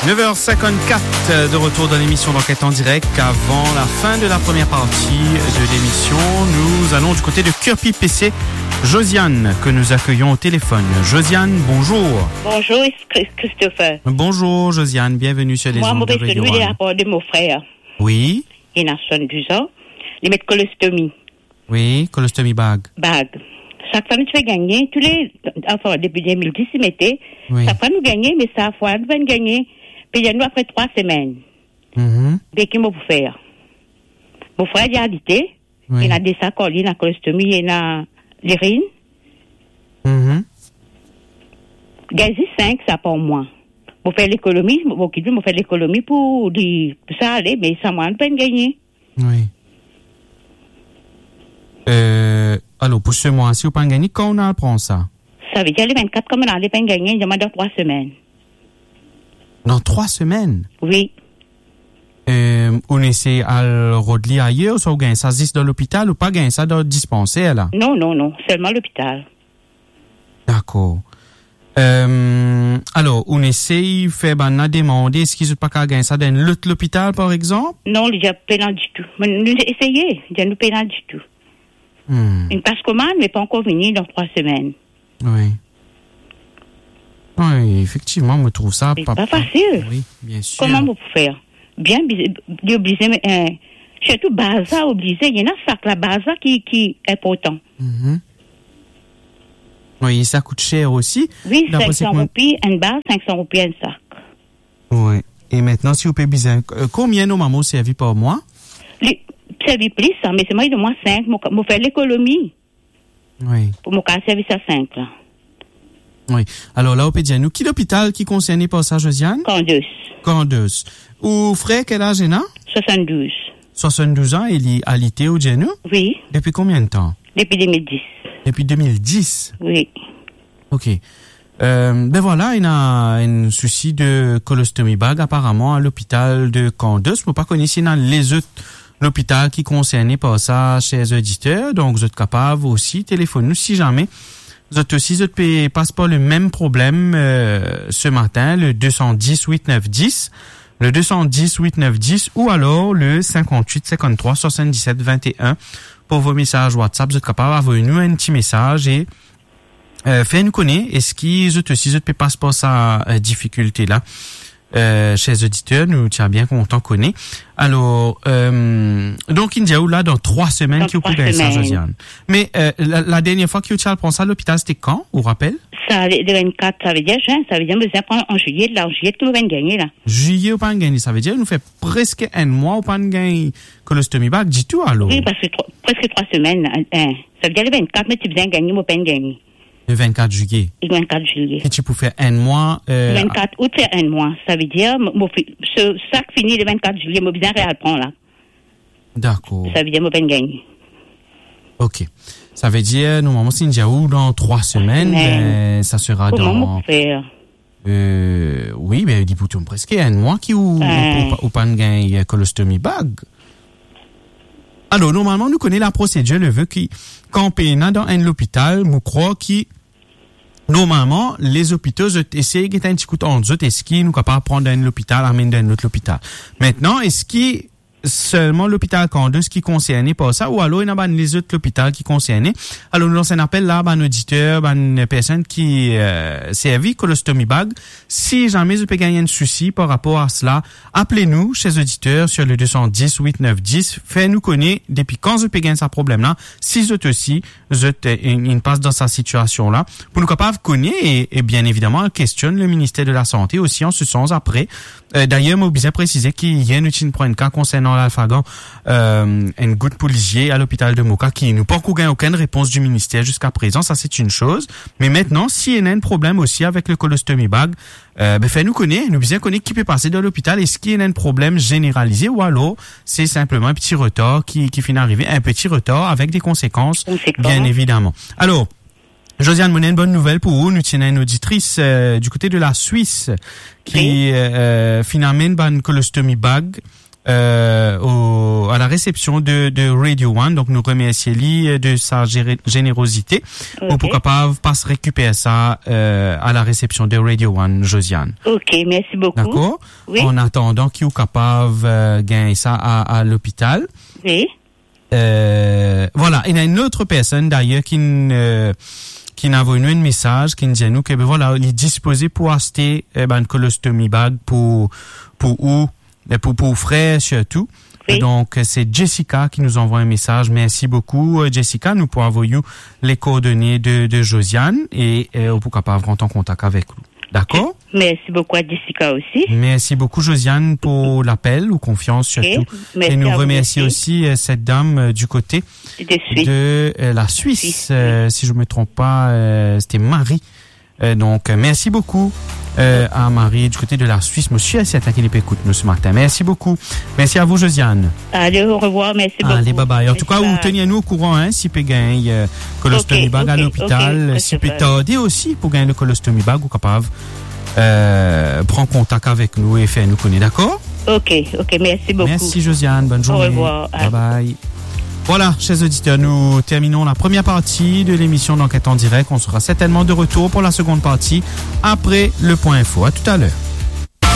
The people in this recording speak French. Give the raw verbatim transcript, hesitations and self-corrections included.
neuf heures cinquante-quatre de retour dans l'émission d'Enquête en direct. Avant la fin de la première partie de l'émission, nous allons du côté de Kirby P C. Josiane, que nous accueillons au téléphone. Josiane, bonjour. Bonjour, Christopher. Bonjour, Josiane. Bienvenue sur les Moi, ondes de Radio Moi, je suis rapport de mon frère. Oui. Il a soixante-douze ans. Il met colostomie. Oui, colostomie bag. Bag. Chaque fois, nous fais gagner. Tous les, enfin, depuis deux mille dix, il mettait. Oui. Chaque fois, nous gagner, mais ça, fois, nous venons gagner. Puis, il y a nous, après trois semaines. Mm-hmm. Dès qu'il m'a pour faire. Mon frère, il a habité. Oui. Il a des sacs, il a colostomie, il a l'urine. Mm-hmm. Gazi cinq, ça pour moi. Pour faire l'économie, mon qui dit, pour faire l'économie pour, dire, pour ça aller, mais ça m'a pas gagné. Oui. Euh, alors, pour ce mois-ci, vous pas gagné, quand on apprend ça? Ça veut dire les vingt-quatre, comme on a pas gagné, il demande dans trois semaines. Dans trois semaines? Oui. Euh, on essaie à le redire ailleurs, soit on gagne ça juste dans l'hôpital ou pas gagne ça dans le dispensaire, là? Non, non, non, seulement l'hôpital. D'accord. Euh, alors, on essaie de faire ben, demander est-ce qu'ils n'ont pas qu'à gagner ça dans l'autre l'hôpital, par exemple? Non, il n'y a pas du tout. Nous avons essayé, il n'y a pas du tout. Hmm. Une passe commande, mais pas encore venue dans trois semaines. Oui. Oui, effectivement, je trouve ça c'est pas, pas facile. Oui, bien sûr. Comment vous pouvez faire? Bien, obligé, mais euh, surtout Baza, obligé. Il y en a ça, la Baza qui, qui est important. Mm-hmm. Oui, ça coûte cher aussi. Oui, cinq cents roupies, une base, cinq cents roupies, un sac. Oui. Et maintenant, si vous payez bien, combien nos mamans servent par mois? Servi plus, ça, mais c'est moi, de moi cinq. Je fais l'économie. Oui. Pour mon cas, service à cinq, là. Oui. Alors là, au Pédianou, qui l'hôpital qui concerné par ça, Josiane? Candeuse. Candeuse. Ou frère, quel âge est là? soixante-douze. soixante-douze ans, il est alité au Génou? Oui. Depuis combien de temps? Depuis deux mille dix. Depuis deux mille dix? Oui. OK. Euh, ben voilà, il y a un souci de colostomie bag apparemment à l'hôpital de Candeuse. Je ne peux pas connaître dans les autres l'hôpital qui est concerné par ça chez les auditeurs. Donc, vous êtes capable aussi, téléphone-nous si jamais. Vous êtes aussi, vous ne passe pas le même problème euh, ce matin, le deux cent dix huit neuf dix, le deux cent dix huit neuf dix ou alors le cinquante-huit cinquante-trois soixante-dix-sept vingt et un pour vos messages WhatsApp. Vous êtes capable d'envoyer-nous un petit message et euh, faites-nous connaître. Est-ce qu'ils vous aussi, vous ne passe pas sa euh, difficulté-là? Euh, chez les auditeurs, nous tiens bien qu'on t'en connaît. Alors, euh, donc, Indiaou, là, dans trois semaines, qui vous pouvez ça, Josiane. Mais euh, la, la dernière fois que tu as pensé à l'hôpital, c'était quand, vous rappelle? Ça, le vingt-quatre, ça veut dire juin, ça veut dire, mais en juillet, là, en juillet, que nous venons gagner, là. Juillet, ou pas gagner, ça veut dire, nous fait presque un mois, ou pas gagner colostomie bag, dis tout, alors? Oui, parce que trois, presque trois semaines, hein. Ça veut dire le vingt-quatre, mais tu viens gagner, moi, pas gagner. Le vingt-quatre juillet. Le vingt-quatre juillet. Et tu peux faire un mois. Euh, le vingt-quatre août, c'est un mois. Ça veut dire, ce sac fini le vingt-quatre juillet, moi, bien réapprendre, là. D'accord. Ça veut dire, moi, pas gagner. OK. Ça veut dire, normalement, c'est Indiaou dans trois semaines, ben, ça sera Comment dans. Comment faire? Euh, oui, ben, dis pour presque un mois qui ou, euh. ou, ou, ou pas gagner colostomie bag. Alors, normalement, nous connaissons la procédure, le veut qui, quand on paye dans un hôpital, nous croit qui, normalement, les hôpitaux essayent de faire un petit coup en deux, est-ce qu'ils nous capables de prendre un hôpital, amener dans un autre hôpital. Maintenant, est-ce qu'ils, seulement l'hôpital Candeuse qui est concerné par ça, ou alors il y a les autres hôpitaux qui sont concernés. Alors, nous lançons un appel là, un auditeur, une personne qui euh, servit colostomie bag. Si jamais vous pouvez gagner un souci par rapport à cela, appelez-nous chez auditeurs sur le deux cent dix huit neuf dix. Faites-nous connaître depuis quand vous pouvez gagner ce problème-là. Si vous êtes aussi, vous êtes une passe dans cette situation-là. Pour nous capables de connaître et, et bien évidemment, questionne le ministère de la Santé aussi en ce sens après. Euh, d'ailleurs, moi, bien préciser qu'il y a une prend un cas concernant l'Alphagan, euh, une goutte policier à l'hôpital de Moka qui nous pas gagné aucune réponse du ministère jusqu'à présent. Ça, c'est une chose. Mais maintenant, s'il y a un problème aussi avec le colostomie bag, euh, ben, fais-nous connaître, nous bien connaître qui peut passer dans l'hôpital. Est-ce qu'il y a un problème généralisé ou alors c'est simplement un petit retard qui, qui finit d'arriver, un petit retard avec des conséquences, bien évidemment. Alors, Josiane, on a une bonne nouvelle pour vous. Nous tenons une auditrice euh, du côté de la Suisse qui oui. euh, finalement a une colostomie bag euh, au, à la réception de, de Radio One. Donc, nous remercions lui de sa gé- générosité Ok. pour capable pas se récupérer ça euh, à la réception de Radio One, Josiane. Ok, merci beaucoup. D'accord? Oui. En attendant qu'il est capable euh, gagner ça à, à l'hôpital. Oui. Euh, voilà. Il y a une autre personne d'ailleurs qui euh, qui n'a envoyé un message qui nous dit à nous que ben voilà, il est disposé pour acheter eh ben, une colostomie bag pour pour où pour pour frère surtout. Oui. Et donc c'est Jessica qui nous envoie un message. Merci beaucoup Jessica, nous pouvons envoyer les coordonnées de de Josiane et euh, pour capable rentrer en contact avec nous. D'accord? Merci beaucoup à Jessica aussi. Merci beaucoup Josiane pour l'appel ou confiance surtout. Ok. Merci Et nous à vous remercions aussi. aussi euh, cette dame euh, du côté C'était Suisse. de euh, la Suisse, Suisse, euh, si je me trompe pas, euh, c'était Marie. Euh, donc euh, merci beaucoup euh, à Marie du côté de la Suisse. Monsieur, c'est à qui écoute nous ce matin. Merci beaucoup. Merci à vous Josiane. Allez, au revoir, merci beaucoup. Allez, bye bye. En tout cas, Merci, vous bye. tenez-nous au courant, hein, si peut gagner euh, colostomie Ok, bag à ok, l'hôpital, ok, si ok, peut bye. tarder aussi pour gagner le colostomie bag ou capable euh, prendre contact avec nous et faire nous connaître, d'accord? Ok, ok, merci beaucoup. Merci Josiane, bonne journée. revoir. Bye bye. Voilà, chers auditeurs, nous terminons la première partie de l'émission d'Enquête en direct. On sera certainement de retour pour la seconde partie après le point info. À tout à l'heure.